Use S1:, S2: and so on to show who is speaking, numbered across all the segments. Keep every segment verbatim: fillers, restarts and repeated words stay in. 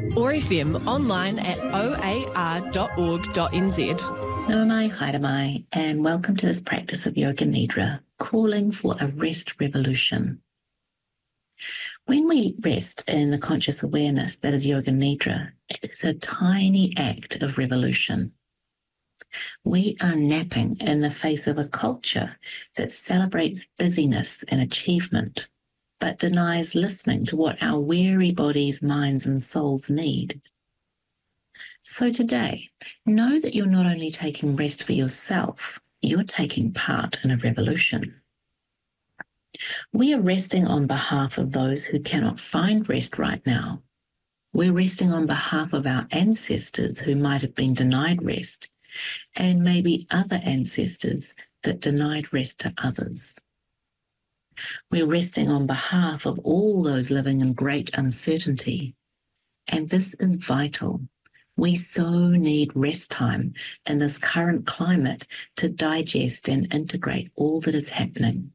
S1: or F M online at o a r dot org dot n z.
S2: Namaste, Haidamai, and welcome to this practice of Yoga Nidra, calling for a rest revolution. When we rest in the conscious awareness that is Yoga Nidra, it is a tiny act of revolution. We are napping in the face of a culture that celebrates busyness and achievement, but denies listening to what our weary bodies, minds, and souls need. So today, know that you're not only taking rest for yourself, you're taking part in a revolution. We are resting on behalf of those who cannot find rest right now. We're resting on behalf of our ancestors who might have been denied rest, and maybe other ancestors that denied rest to others. We're resting on behalf of all those living in great uncertainty, and this is vital. We so need rest time in this current climate to digest and integrate all that is happening.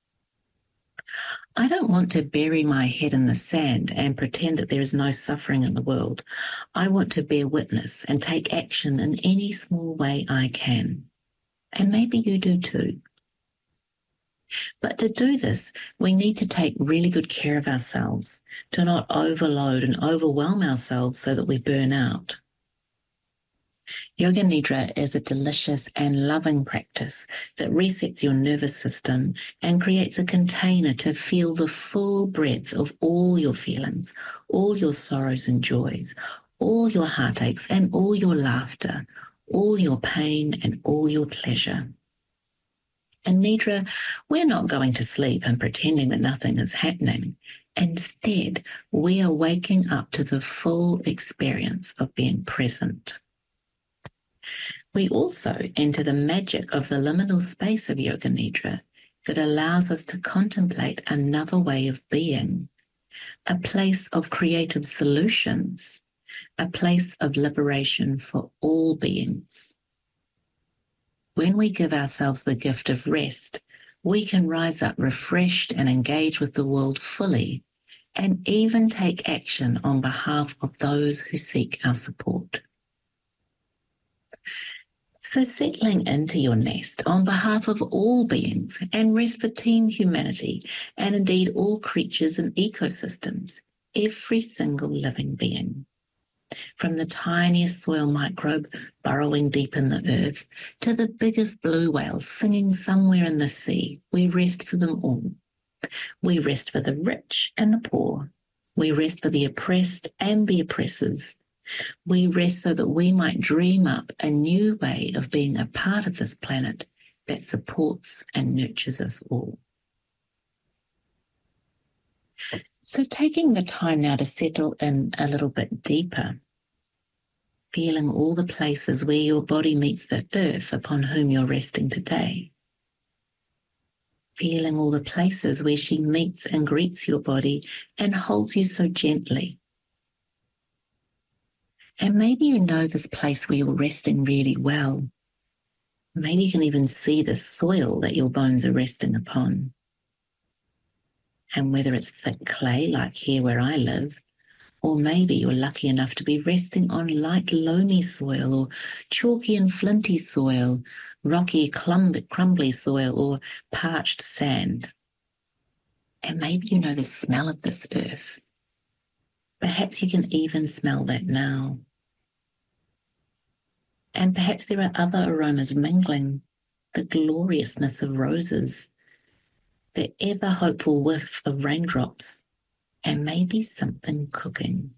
S2: I don't want to bury my head in the sand and pretend that there is no suffering in the world. I want to bear witness and take action in any small way I can. And maybe you do too. But to do this, we need to take really good care of ourselves, to not overload and overwhelm ourselves so that we burn out. Yoga Nidra is a delicious and loving practice that resets your nervous system and creates a container to feel the full breadth of all your feelings, all your sorrows and joys, all your heartaches and all your laughter, all your pain and all your pleasure. In Nidra, we're not going to sleep and pretending that nothing is happening. Instead, we are waking up to the full experience of being present. We also enter the magic of the liminal space of Yoga Nidra that allows us to contemplate another way of being, a place of creative solutions, a place of liberation for all beings. When we give ourselves the gift of rest, we can rise up refreshed and engage with the world fully, and even take action on behalf of those who seek our support. So settling into your nest on behalf of all beings and rest for team humanity and indeed all creatures and ecosystems, every single living being. From the tiniest soil microbe burrowing deep in the earth to the biggest blue whale singing somewhere in the sea, we rest for them all. We rest for the rich and the poor. We rest for the oppressed and the oppressors. We rest so that we might dream up a new way of being a part of this planet that supports and nurtures us all. So taking the time now to settle in a little bit deeper, feeling all the places where your body meets the earth upon whom you're resting today. Feeling all the places where she meets and greets your body and holds you so gently. And maybe you know this place where you're resting really well. Maybe you can even see the soil that your bones are resting upon. And whether it's thick clay like here where I live, or maybe you're lucky enough to be resting on light loamy soil or chalky and flinty soil, rocky crumbly soil or parched sand. And maybe you know the smell of this earth. Perhaps you can even smell that now. And perhaps there are other aromas mingling, the gloriousness of roses, the ever-hopeful whiff of raindrops, and maybe something cooking.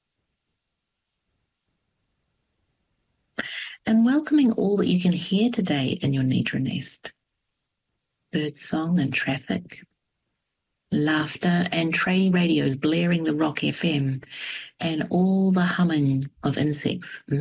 S2: And welcoming all that you can hear today in your Nidra nest. Birdsong and traffic, laughter and tradie radios blaring the Rock F M, and all the humming of insects